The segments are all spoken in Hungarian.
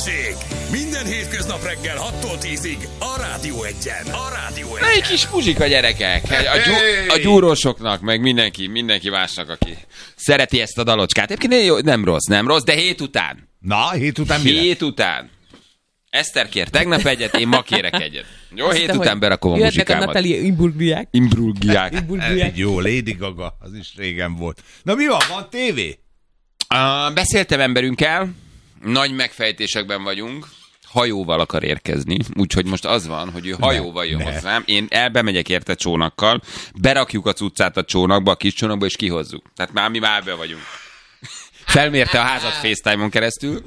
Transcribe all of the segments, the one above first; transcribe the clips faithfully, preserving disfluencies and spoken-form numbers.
Balázsék! Minden hétköznap reggel hattól tízig a Rádió Egyen. A Rádió Egyen. Egy kis muzsika, gyerekek! A, gyú, a gyúrósoknak, meg mindenki, mindenki másnak, aki szereti ezt a dalocskát. Egyébként jó, nem rossz, nem rossz, de hét után. Na, hét után mi Hét lett? után. Eszter kér tegnap egyet, én ma kérek egyet. Jó, azt hét hiszem, után berakom a muzsikámat. Jöhetnek a Natalie Imbruglia. Imbruglia. Jó, Lady Gaga, az is régen volt. Na mi van, van tévé? Uh, beszéltem emberünkkel, nagy megfejtésekben vagyunk, hajóval akar érkezni, úgyhogy most az van, hogy ő hajóval jön ne, hozzám, én elbemegyek érte csónakkal, berakjuk a cuccát a csónakba, a kis csónakba, és kihozzuk. Tehát már mi már be vagyunk. Felmérte a házat FaceTime-on keresztül,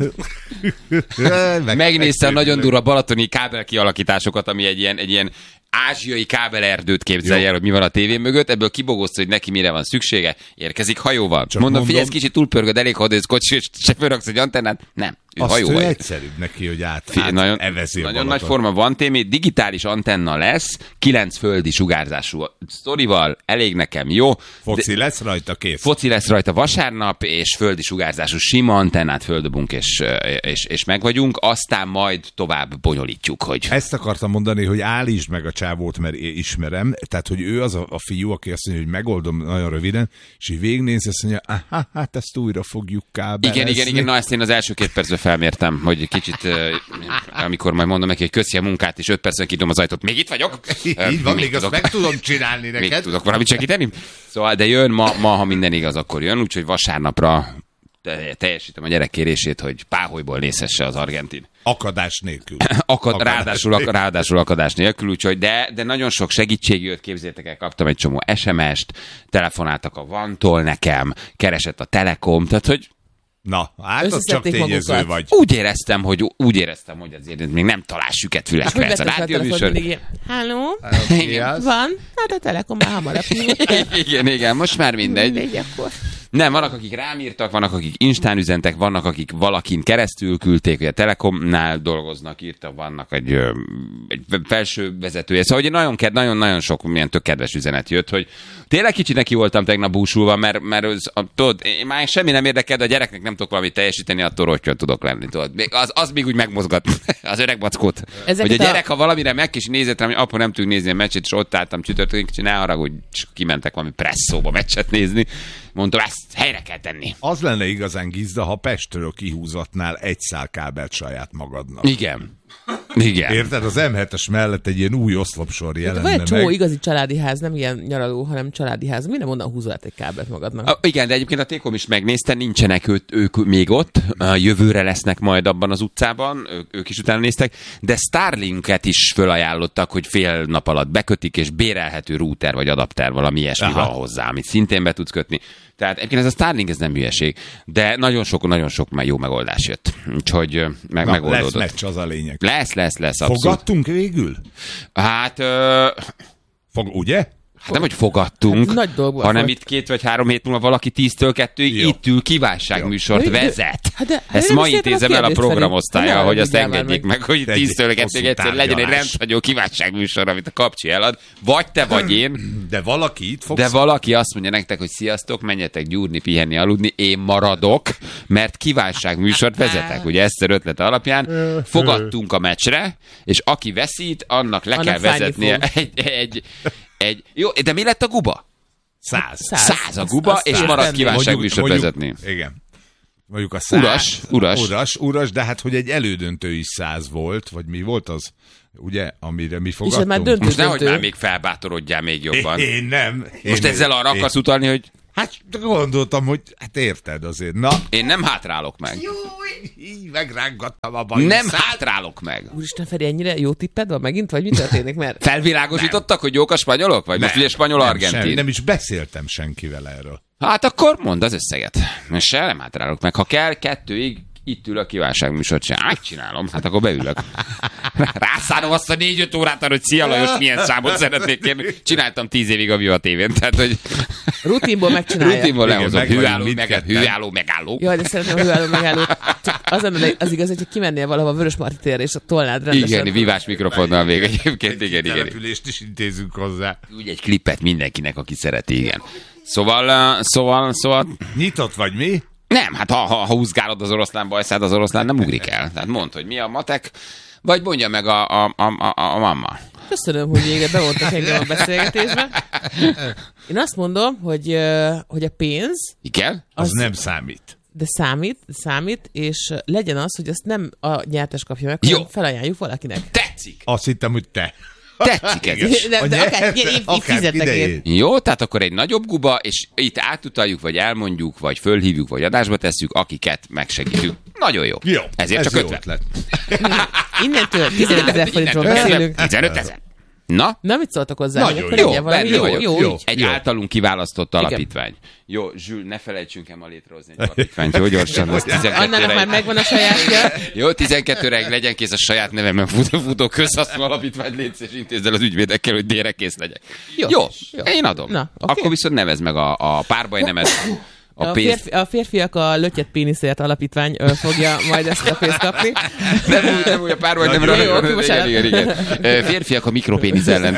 megnézte a nagyon durva balatoni kábel kialakításokat, ami egy ilyen, egy ilyen ázsiai kábelerdőt képzelje el, hogy mi van a tévé mögött, ebből kibogozta, hogy neki mire van szüksége, érkezik hajóval. Csak mondom, mondom, figyelj, kicsit túlpörgöd, elég, ha odész kocsi, és se fölraksz egy antennát. Nem, ő azt hajóval. Azt egyszerűbb neki, hogy át, Fé, át nagyon, evezi a Nagyon nagy forma van témé, digitális antenna lesz, kilenc földi sugárzású sztorival, elég nekem, jó. Foci de, lesz rajta, kész. Foci lesz rajta vasárnap, és földi sugárzású sima antennát földobunk, és, és, és meg vagyunk, aztán majd tovább bonyolítjuk, hogy... Ezt akartam mondani, hogy állítsd meg a csávót, mert ismerem, tehát, hogy ő az a, a fiú, aki azt mondja, hogy megoldom nagyon röviden, és így végignéz, azt mondja, aha, hát ezt újra fogjuk kábelezni. Igen, igen, igen, na ezt én az első két percben felmértem, hogy kicsit, amikor majd mondom neki, hogy köszi a munkát, és öt percen kidom az ajtót, még itt vagyok? Így van, még azt meg tudom csinálni neked. Még tudok valamit segíteni? Szóval, de jön, ma, ma, ha minden igaz, akkor jön, úgyhogy vasárnapra teljesítem a gyerek kérését, hogy páholyból nézhesse az argentin. Akadás nélkül. Akad, akadás ráadásul, nélkül. ráadásul akadás nélkül, úgyhogy de, de nagyon sok segítség jött, képzétek el, kaptam egy csomó es em est, telefonáltak a Vantól nekem, keresett a Telekom, tehát hogy na, hát az csak tényező vagy. Úgy éreztem, hogy úgy éreztem, hogy azért még nem talál süket fülesre ez a rádióműsor. Halló? Van? Hát a Telekom már hamarabb. Igen, igen, most már mindegy. Mindegy akkor. Nem, vannak, akik rám írtak, vannak, akik Instán üzentek, vannak, akik valakin keresztül küldték, hogy a Telekomnál dolgoznak, írtak, vannak egy, egy felső vezetője. Szóval nagyon, nagyon, nagyon sok milyen tök kedves üzenet jött, hogy tényleg kicsit neki voltam tegnap búsulva, mert, mert az, tudod, én már semmi nem érdekel, de a gyereknek nem tudok valamit teljesíteni, attól rottyan tudok lenni. Tudod. Az, az még úgy megmozgat az öreg mackót. Ezeket hogy a gyerek, a... ha valamire meg kis nézett rám, hogy apa nem tudjuk nézni a meccset, és ott álltam csütörtökön, kicsit ne haragudj, csak kimentek valami presszóba meccset nézni. Mondtam, ezt helyre kell tenni. Az lenne igazán gizda, ha Pestről kihúzatnál egy szál kábelt saját magadnak. Igen. Igen. Érted? Az em hetes mellett egy ilyen új oszlopsor jelenne meg. Van egy csomó meg. igazi családi ház, nem ilyen nyaraló, hanem családi ház. Minden mondan húzol át egy kábelt magadnak. A, igen, de egyébként a Tékom is megnézte, nincsenek őt, ők még ott, a jövőre lesznek majd abban az utcában, ők, ők is utána néztek, de Starlinket is fölajánlottak, hogy fél nap alatt bekötik, és bérelhető router vagy adapter, valami ilyesmi van hozzá, amit szintén be tudsz kötni. Tehát egyébként ez a Starlink, ez nem hülyeség, de nagyon sok, nagyon sok már jó megoldás jött. Úgyhogy meg, na, megoldódott. Lesz meccs, az a lényeg. Lesz, lesz, lesz, abszolút. Fogadtunk végül? Hát... Ö... Fog, ugye? Hát nem, hogy fogadtunk, hát, hanem volt. Itt két vagy három hét múlva valaki tíztől kettőig jó. Itt ül kívánságműsort vezet. Hát de, hát ezt ma intézem el a programosztálya, hogy azt engedjék meg, hogy tíztől kettőig egyszer legyen egy rendhagyó kívánságműsor, amit a Kapcsi elad. Vagy te, vagy én. De valaki itt fogsz... De valaki azt mondja nektek, hogy sziasztok, menjetek gyúrni, pihenni, aludni, én maradok, mert kívánságműsort vezetek. Ugye Eszter ötlete alapján fogadtunk a meccsre, és aki veszít, annak le annak kell vezetnie egy... egy Egy, jó, de mi lett a guba? Száz. Száz, száz a guba, az, és marad kívánságműsort vezetni. Igen. Mondjuk a száz. Uras, uras. Uras, uras, de hát, hogy egy elődöntő is száz volt, vagy mi volt az? Ugye, amire mi fogadtunk? Már döntő, most nehogy döntő. már még felbátorodjál még jobban. Én, én nem. Én most ezzel arra én. akarsz utalni, hogy... Hát gondoltam, hogy hát érted azért. Na. Én nem hátrálok meg. Júj, megrángattam a bajt. Nem hátrálok meg. Úristen, Feri, ennyire jó tipped van megint? Vagy mi történik? Mert... Felvilágosítottak, hogy jók a spanyolok? Vagy nem. Most ugye spanyol-argentin? Nem, nem is beszéltem senkivel erről. Hát akkor mondd az összeget. Most se nem hátrálok meg. Ha kell, kettőig itt ül a kívánságműsort sem. Megcsinálom, hát akkor beülök. Rászállom azt a négy-öt órát arra, hogy szia Lajos, milyen számot szeretnék kérni. Csináltam tíz évig a Viva tévén, tehát hogy... Rutinból megcsinálja. Rutinból lehozom. Hűálló, meg, hűálló, megálló. Jaj, de szeretném a hűálló, megálló. Csak az, az igaz, hogy kimennél valahol a Vörösmarty térre, és a tolnád rendesen. Igen, vívás mikrofonnal még egyébként. Igen, igen. Települést is intézünk hozzá. Úgy egy klippet mindenkinek, aki szereti, igen. Szóval, szóval, szóval... Nyitott vagy mi? Nem, hát ha, ha, ha húzgálod az oroszlán bajszát, az oroszlán nem ugrik el. Tehát mondd, hogy mi a matek, vagy mondja meg a, a, a, a, a mamma. Köszönöm, hogy végre bevontak engem a beszélgetésbe. Én azt mondom, hogy, hogy a pénz... Igen? Az, az nem számít. De számít, számít, és legyen az, hogy azt nem a nyertes kapja meg, hanem felajánljuk valakinek. Tetszik! Azt hittem, hogy te. Tetszik ez. De, de akár, így, így fizetnek én. Jó, tehát akkor egy nagyobb guba, és itt átutaljuk, vagy elmondjuk, vagy fölhívjuk, vagy adásba tesszük, akiket megsegítjük. Nagyon jó. Jó. Ezért ez csak jó ötven. Innentől tizenötezer forintról beszélünk. tizenötezer. Na? Na, mit szóltak hozzá? Nagyon hogy jó. jó, valami Jó, jó, jó, jó. jó. Egy Jó. általunk kiválasztott alapítvány. Jó, Zsül, ne felejtsünk el ma létrehozni egy alapítványt. Jó, gyorsan, az Annának már tizenkettőre. megvan a sajátja. Jó, tizenkettőre legyen kész a saját nevemben futó, futó közhasznú alapítvány, létsz és intézd el az ügyvédekkel, hogy délre kész legyek. Jó. Jó, Jó. én adom. Na, oké. Akkor viszont nevezd meg a, a párbaj nemet. A, A, pénzt. férfi, a férfiak a lötyet péniszért alapítvány ö, fogja majd ezt a pénzt kapni. Nem úgy, nem úgy a párbaj nem jó, jó, rá. oké, Igen, bocsánat. igen, igen. Ö, Férfiak a mikropénisz ellen.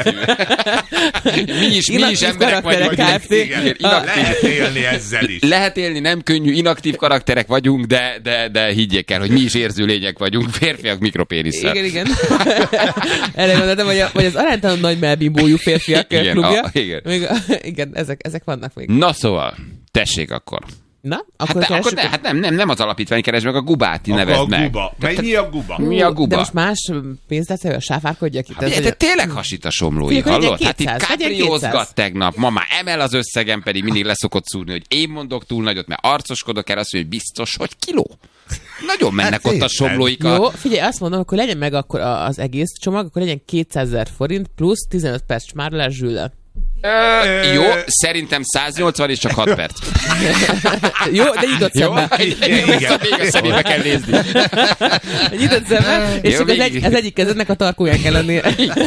Mi is, mi is Inaktív emberek vagyunk. karakterek Kft. Igen, inaktív. Lehet élni ezzel is. Lehet élni, nem könnyű, inaktív karakterek vagyunk, de, de, de higgyék el, hogy mi is érző lények vagyunk, férfiak mikropénisszel. Igen, igen. Erre gondoltam, hogy, a, hogy az aránytalan nagy melbimbójú férfiak Igen, klubja. a- igen. Még a, igen, ezek, ezek vannak még. Na szóval, tessék akkor. Na, Hát, akkor ne, akkor keressük. ne, hát nem, nem, nem az alapítvány keres meg, a gubát Akkor nevezd a meg. guba. Mennyi a guba? Mi a guba? De most más pénzt lesz, hogy a sáfárkodjak itt. Hát, Ez, de tényleg hasít a somlói, Figyelj, akkor hallod? legyen Hát itt kétszáz, legyen kápriózgat kétszáz. tegnap, ma már emel az összegen, pedig mindig leszokott szúrni, hogy én mondok túl nagyot, mert arcoskodok el, azt mondja, hogy biztos, hogy kiló. Nagyon mennek Hát ott a érted. somlóik. Jó, A... figyelj, azt mondom, akkor legyen meg akkor a- az egész csomag, akkor legyen kétszázezer forint plusz tizenöt perc smárolás Zsüllel. Ö, jó, szerintem száznyolcvan és csak hat perc. Jó, de nyitott Jó? szemmel. Igen. Még a szemébe kell nézni. Nyitott szemmel, és Jó, csak az, végig. egy, az egyik kezednek a tarkóján kell lennie.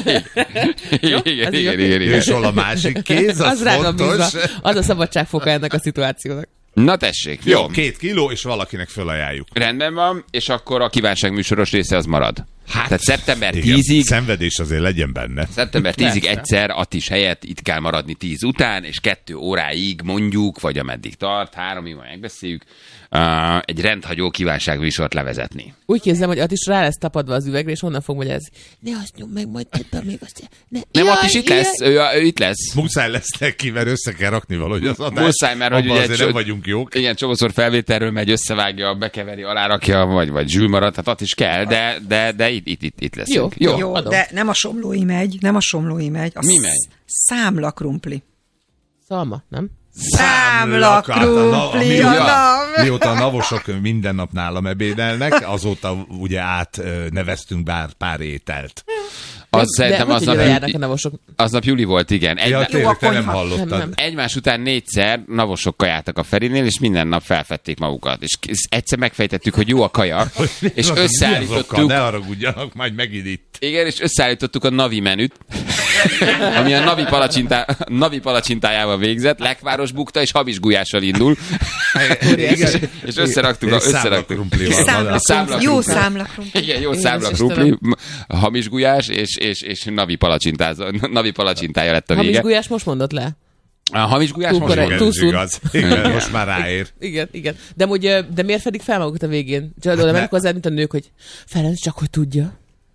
Igen, Ez igen, jó. igen, igen. És hol a másik kéz, az, Az rá van bízva. fontos. Az a szabadságfoka ennek a szituációnak. Na tessék, jó. Jó, két kiló, és valakinek fölajánljuk. Rendben van, és akkor a kívánság műsoros része az marad. Hát, Tehát szeptember Igen, tízig szenvedés azért legyen benne. Szeptember tízig Persze. egyszer Attis helyett itt kell maradni tíz után, és kettő óráig mondjuk, vagy ameddig tart, háromig majd megbeszéljük, uh, egy rendhagyó kívánságműsort levezetni. Úgy képzelem, hogy Attis rá lesz tapadva az üvegre, és onnan fog magyarázni. Ne azt nyom meg, majd ebben még azt ne. Nem, Jaj, Attis itt jaj. lesz, ő, ő itt lesz. Muszáj lesz neki, mert össze kell rakni valahogy az adást. Muszáj, mert hogy Abban ugye azért csod- nem vagyunk jók. Igen, csomószor felvételről megy, összevágja, bekeveri, alárakja, vagy, vagy Zsül marad, hát Attis kell, de, de, de itt, itt, itt, itt leszünk. Jó, jó. Jó, adom. de nem a somlói megy, nem a somlói megy. A Mi sz- megy? Számla krumpli. Szalma, nem? Számla krumpli. Mióta, Ja. mióta a navosok minden nap nálam ebédelnek, azóta ugye átneveztünk bár pár ételt. Az de szerintem hogy aznap, hogy járnak a navosok? aznap Juli volt, igen. Egy, Ja, tényleg, te nem konyha. hallottad. Nem, nem. Egymás után négyszer navosok kajáltak a Ferinél, és minden nap felfedték magukat. És k- egyszer megfejtettük, hogy jó a kaja, és Mi azokkal? összeállítottuk, Ne haragudjanak, majd megint itt. igen, és összeállítottuk a Navi menüt, ami a Navi, palacsintá, Navi palacsintájával végzett, lekváros bukta és habis gulyással indul. és, és összeraktuk, a, És számla összeraktuk. krumplival. Számla Számla krumpli. Jó krumpli. számla krumpli. Igen, jó Igen, számla és krumpli, m- hamis gulyás, és, és, és Navi palacsintázó, Navi palacsintája lett a Hamis vége. gulyás most mondott le. A hamis gulyás Túl most korai. mondom. Igen, ez Túl igaz. Igen, most már ráér. Igen, igen. De, hogy, ö, de miért fedik fel magukat a végén? Csak oda ne. mennek hozzá, mint a nők, hogy Ferenc, csak hogy tudja.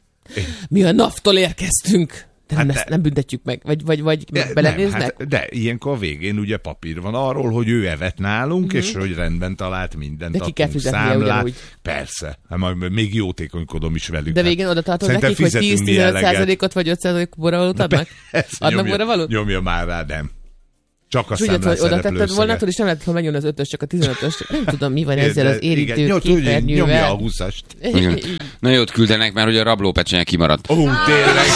Mi a naftól érkeztünk. De nem, Hát ezt de- nem büntetjük meg. Vagy, vagy, vagy De, belenéznek? nem, hát, de ilyenkor a végén ugye papír van arról, hogy ő evett nálunk, és hogy rendben talált mindent. De ki kell adtunk fizetnie számlát. ugyanúgy. Persze. Hát majd még jótékonykodom is velük. De hát. végén oda tartod Szerintem nekik, hogy fizetünk mi tíz-tizenöt eleget. százalékot vagy öt százalékot boravalót adnak? Persze, Adnak nyomja- boravalót? Nyomja már rá, nem. Csak a És úgy, számlán hogy oda szereplő tetted volna, összeget. tudod, és nem lehet, hogy megjön az ötös, csak a tizenötös. Nem tudom, mi van ezzel az Igen, érintő nyom- tudja, nyomja a képernyővel. húszast. Igen. Na jót küldenek, mert hogy a rablópecsenye kimaradt. Ó, tényleg.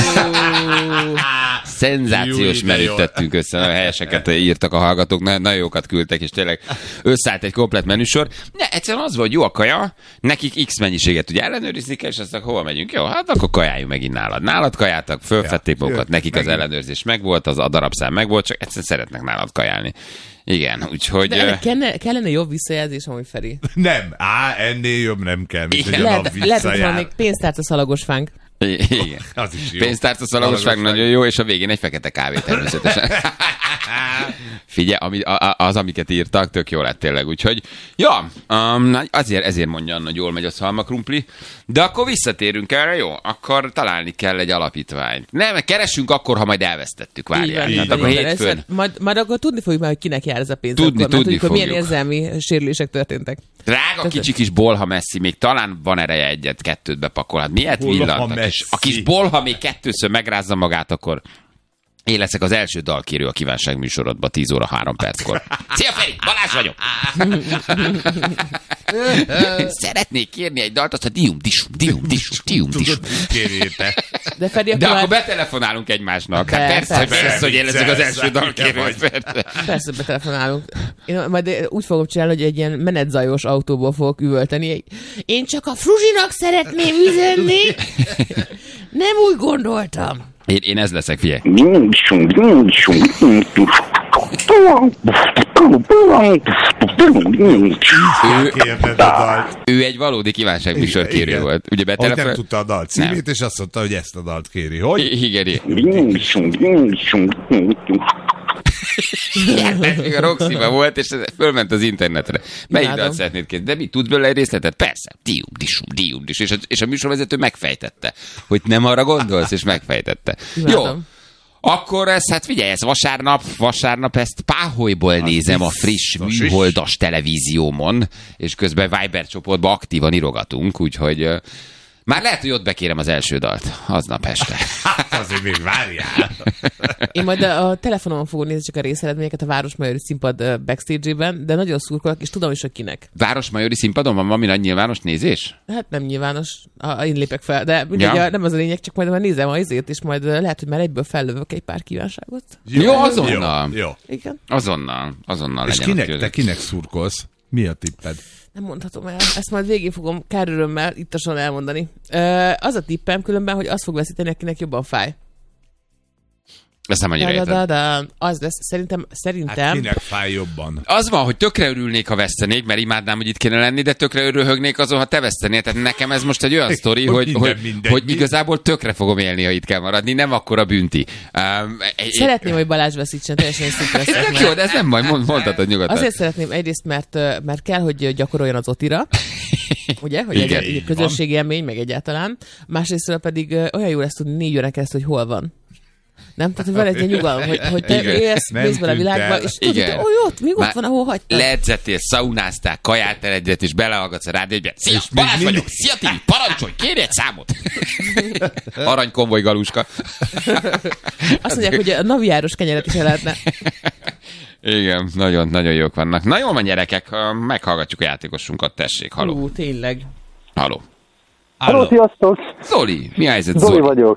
Szenzációs Júj, de menüt jó. tettünk össze, nagyon helyeseket írtak a hallgatók, na- nagyon jókat küldtek, és tényleg összeállt egy komplet menüsor. Ne, egyszerűen az volt, hogy jó a kaja, nekik X mennyiséget ugye ellenőrizni kell, és aztán hova megyünk? Jó, hát akkor kajáljunk megint nálad. Nálad kajáltak, fölfedték Ja, magukat, jö, nekik az megint. ellenőrzés megvolt, az a darabszám megvolt, csak egyszerűen szeretnek nálad kajálni. Igen, úgyhogy... De ö, ennek kellene, kellene jobb visszajelzés, amúgy Feri. Nem, á, ennél jobb nem kell, mint hogy a Lehet, nap lehet, hogy van visszajár. még pénztárca szalagos fánk. Igen. Az is jó. Pénztárca szalagosság nagyon jó, és a végén egy fekete kávé természetesen. Figyelj, ami, a, az, amiket írtak, tök jó lett tényleg, úgyhogy, ja, um, azért, ezért mondja Anna, hogy jól megy a szalmakrumpli, de akkor visszatérünk erre, jó? Akkor találni kell egy alapítványt. Nem, keresünk akkor, ha majd elvesztettük, várjál. Hát akkor hétfőn. Majd, majd akkor tudni fogjuk már, hogy kinek jár ez a pénz. Tudni, akkor, tudni tudjuk, hogy milyen fogjuk. érzelmi sérülések történtek. Drága kicsi kis bolha messzi, még talán van ereje egyet, kettőt bepakol. Hát miért Bolha villant? A kis, a kis bolha még kettőször megrázza magát, akkor én leszek az első dalkérő a kívánság műsorodban tíz óra három perckor. Szia Feri, Balázs vagyok! Szeretnék kérni egy dalt, azt a dium, disum, dium, disum, dium, disum. Kérjéte. De, Feri, De akkor akkor már... betelefonálunk egymásnak. De, Hát persze, hogy persze. persze, hogy én leszek az első Persze, dalkérő. vagy. Persze. Persze, betelefonálunk. Én majd úgy fogom csinálni, hogy egy ilyen menetzajos autóból fogok üvölteni. Én csak a Fruzsinak szeretném üzenni. Nem úgy gondoltam. Én, én ez leszek, figyelj. Ő, Kérded a dalt. ő egy valódi kívánságműsorkérő Igen. volt. Ugye Ahogy betelefon... nem tudta a dal címét, és azt mondta, hogy ezt a dalt kéri. Hogy? Igen, igen. Még a Roxy-ban volt, és ez fölment az internetre. Melyik Imádom. dalt szeretnéd kérni? De mit, tudsz belőle egy részletet? Persze. Dium, disum, dium, disum. És a, és a műsorvezető megfejtette, hogy nem arra gondolsz, és megfejtette. Imádom. Jó. Akkor ez, hát figyelj, ez vasárnap, vasárnap ezt Páholyból nézem a friss biztos is. műholdas televíziómon, és közben Viber csoportban aktívan írogatunk, úgyhogy uh, már lehet, hogy ott bekérem az első dalt, aznap este. Hát azért még várjál. Én majd a, a telefonon fogom nézni csak a részeredményeket a Városmajori színpad ö, backstage-ében, de nagyon szurkolok, és tudom is, hogy kinek. Városmajori színpadon van valami nagy nyilvános nézés? Hát nem nyilvános, ha én lépek fel, de mindegy, Ja. ja. nem az a lényeg, csak majd már nézem az izét, és majd ö, lehet, hogy már egyből fellövök egy pár kívánságot. Jó, azonnal. Jó, jó. Igen. Azonnal, azonnal És legyen. kinek, ott te kinek szurkolsz? Mi a tipped? Nem mondhatom el. Ezt majd végén fogom kár örömmel ittasan elmondani. Ö, az a tippem különben, hogy az fog veszíteni, akinek jobban fáj. Ezt nem annyira Da, da, érted. da, da. Az lesz, szerintem, szerintem... Hát kinek fáj jobban? Az van, hogy tökre örülnék, ha vesztenék, mert imádnám, hogy itt kéne lenni, de tökre örülhögnék azon, ha te vesztenél. Tehát nekem ez most egy olyan sztori, Hogy hogy, minden hogy, mindegy, hogy mi? igazából tökre fogom élni, ha itt kell maradni, nem akkora bünti. Um, egy, Szeretném, hogy Balázs veszítsen, teljesen őszinte ez leszek, tök mert- jó, de ez nem baj, mond, mondhatod nyugodtan. Azért szeretném egyrészt, mert, ö, mert kell, hogy gyakoroljon az otira, ugye, hogy Igen, egy, egy így közösségi élmény, meg egyáltalán. Másrésztről pedig ö, olyan jó lesz tudni négy órán keresztül, hogy hol van. Nem? Tehát, hogy van egy ilyen nyugalom, hogy, hogy te Igen. élsz, Nem mész bele a tűnt világba, el. és tudod, Igen. hogy ó, ott, még ott Már van, ahol hagytad. Ledzettél, szaunáztál, kaját egyet, és belehallgatsz a rádióba. Szia, És még Balázs mindig- vagyok, szia Tibi, parancsolj, kérj egy számot. Aranykonvoj galuska. Azt mondják, hogy a naviáros kenyeret is el lehetne. Igen, nagyon, nagyon jók vannak. Na jól van, gyerekek, meghallgatjuk a játékosunkat, tessék, haló. Ú, tényleg. Haló. Halló, sziasztok! Zoli, mi a helyzet, Zoli Zoli? vagyok.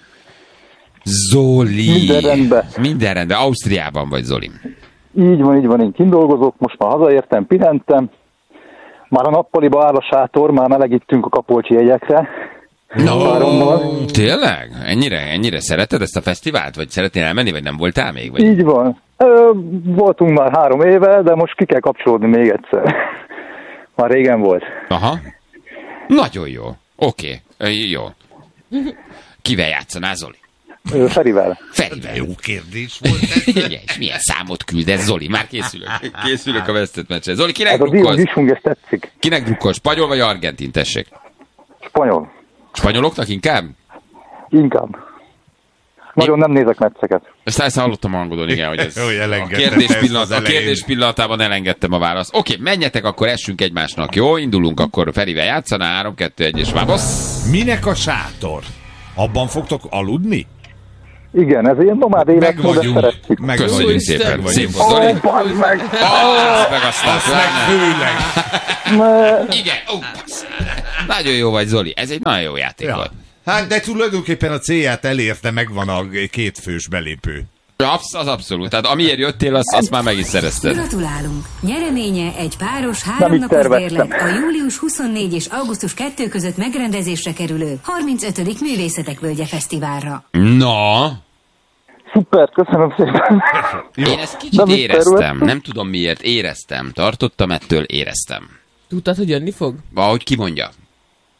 Zoli. Minden rendben. Minden rendben. Ausztriában vagy, Zoli. Így van, így van, én kindolgozok, most már hazaértem, pihentem. Már a nappaliba áll a sátor, már melegítünk a Kapolcsi jegyekre. Párommal. Tényleg? Ennyire, ennyire szereted ezt a fesztivált? Vagy szeretnél elmenni, vagy nem voltál még? Vagy... Így van. Ö, voltunk már három éve, de most ki kell kapcsolódni még egyszer. Már régen volt. Aha. Nagyon jó. Oké, okay. Jó. Kivel játszanál, Zoli? Ö, Ferivel. Ferivel. Jó kérdés volt ez. Igen, és milyen számot küldesz, Zoli? Már készülök. Készülök a vesztett meccsre. Zoli, kinek Ez a Dion drukkolsz? Disfung, ez tetszik. Kinek drukkolsz? Spanyol vagy argentin, tessék? Spanyol. Spanyoloknak inkább? Inkább. Nagyon nem nézek meccseket. Ezt, ezt hallottam a hangodon, igen, hogy ez Hogy a elengedted kérdés, ezt pillanat, az a elején. kérdés pillanatában elengedtem a választ. Oké, menjetek, akkor essünk egymásnak, jó? Indulunk akkor Ferivel játszana, három, kettő, egy, és vámosz. Minek a sátor? Abban fogtok aludni? Igen, ez ilyen nomád Meg életmód, de vagyunk. szeretjük. Meg Köszönjük vagyunk. szépen. Meg Szép vagyunk. volt, Zoli. Ó, bazd meg! Azt meg aztán. Azt meg főleg. Ne- Igen, ó, passz. Nagyon jó vagy, Zoli. Ez egy nagyon jó játék Ja. volt. Hát de tulajdonképpen a célját elérte, megvan a kétfős belépő. Absz, az abszolút. Tehát amiért jöttél, azt, azt már meg is szerezted. Gratulálunk! Nyereménye egy páros Nem háromnapos így terveztem. bérlet a július huszonnégy és augusztus kettő között megrendezésre kerülő harmincötödik Művészetek Völgye Fesztiválra. Na, Szuper, köszönöm szépen. én ezt kicsit Nem is éreztem. terveztem. Nem tudom miért. Éreztem. Tartottam ettől, éreztem. Tudtad, hogy jönni fog? Ahogy kimondja.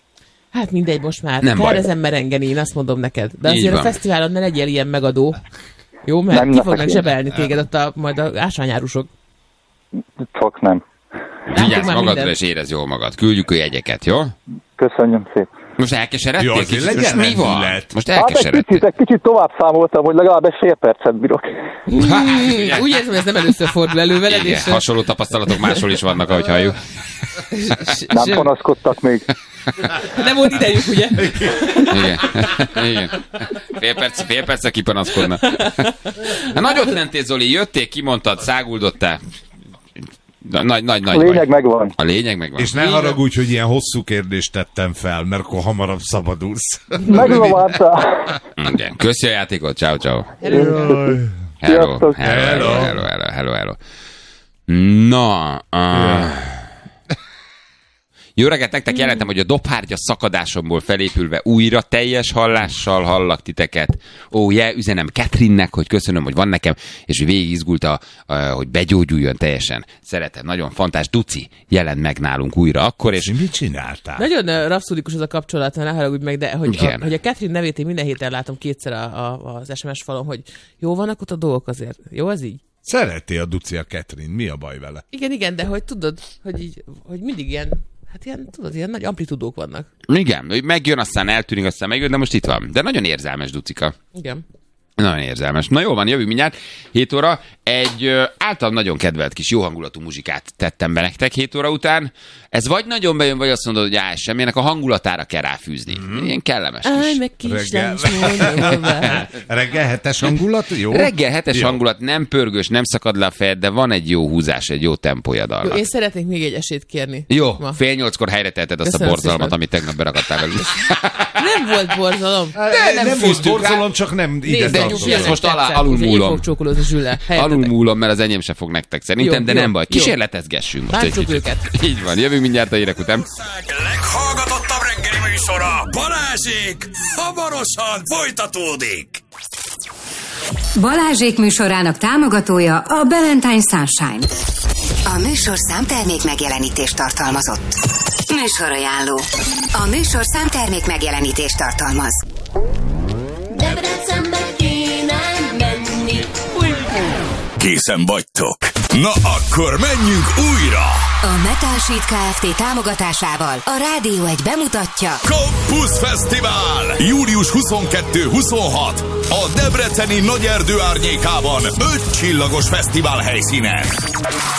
Hát mindegy, most már. Nem baj. Kár ezen merengeni, én azt mondom neked. De Így azért van. a fesztiválon ne legyél ilyen megadó. Jó, mert Nem ki fognak leszek zsebelni téged ott a, majd a ásványárusok. Csak nem. Vigyázz már magadra, mindent. és érezd jól magad. Küldjük a jegyeket, jó? Köszönöm szépen. Most elkeseredtél? Jó, azért Kicsit? legyen Most mi van? lendület. Most Hát egy elkeseredtél. kicsit, egy kicsit tovább számoltam, hogy legalább egy fél percet bírok. Hát, ugye? Úgy érzem, hogy ez nem először fordul elő veled, Igen, és hasonló tapasztalatok máshol is vannak, ahogy halljuk. Nem sem- panaszkodtak még. nem volt idejük, ugye? Igen. Igen. Fél perc, fél percre kipanaszkodna. Hát nagyot mentél, Zoli, jöttél, kimondtad, száguldottál. Na, Nagy, nagy, nagy A lényeg baj. megvan. A lényeg megvan. És ne haragudj, hogy ilyen hosszú kérdést tettem fel, mert akkor hamarabb szabadulsz. Meglováltál. Igen. Köszi a játékot, ciao, ciao. Jaj. Hello, Sziasztok. hello, hello, hello, hello, hello, hello. Na, uh, jó reggelt, nektek jelentem, hogy a dobhártya szakadásomból felépülve újra teljes hallással hallak titeket. Ó, yeah, üzenem Katrinnek, hogy köszönöm, hogy van nekem, és hogy végig izgulta, uh, hogy begyógyuljon teljesen. Szeretem, nagyon fantás. Duci jelent meg nálunk újra akkor, és És mit csináltál? Nagyon uh, rapszódikus az a kapcsolat, ne haragudj meg, de hogy Igen. a, hogy a Catherine nevét én minden héten látom kétszer a, a, az es em es falon, hogy jó vannak ott a dolgok azért. Jó az így? Szereti a Duci a Catherine, mi a baj vele? Igen, igen, de hogy tudod, hogy így, hogy mindig ilyen, hát ilyen, tudod, ilyen nagy amplitudók vannak. igen, hogy megjön, aztán eltűnik, aztán megjön, de most itt van. De nagyon érzelmes Ducika. Igen. Nagyon érzelmes. Na jól van, jövünk mindjárt. hét óra. Egy ö, általam nagyon kedvelt kis jó hangulatú muzsikát tettem be nektek hét óra után. Ez vagy nagyon bejön, vagy azt mondod, hogy áll semmilyenek a hangulatára kell ráfűzni. Mm. Ilyen kellemes Állj kis. meg kis Reggel. lány, Reggel hetes hangulat, jó? Reggel hetes Jó. hangulat, nem pörgős, nem szakad le a fejed, de van egy jó húzás, egy jó tempója Jó, dalnak. én szeretnék még egy esélyt kérni. Jó, Ma. fél nyolckor helyre teheted azt Köszönöm a borzalmat, szépen. amit tegnap berakadtál velünk. Nem volt borzalom. De nem, nem volt fűztünk rá. borzalom, csak nem ide Nézd, de nyugi, tartozik. ezt most alá- tetszett, alul úgyhogy én múlom. fogok csókolózni Zsüllel. Alul múlom, mert az enyém se fog nektek szerintem, Jó, de jó, nem baj. jó. Kísérletezgessünk most egy Bántsuk kicsit. őket. Így van, jövünk mindjárt a hírek után. Leghallgatottabb reggeli műsora Balázsék hamarosan folytatódik. Balázsék műsorának támogatója a Valentine Sunshine. A műsorszám termék megjelenítést tartalmazott. Műsorajánló. A műsorszám termék megjelenítést tartalmaz. Debrecenbe kéne menni. Készen vagytok. Na akkor menjünk újra. A Metal Sheet Kft. Támogatásával a Rádió egy bemutatja Campus Fesztivál! július huszonkettő-huszonhat a debreceni Nagyerdő árnyékában öt csillagos fesztivál helyszínen.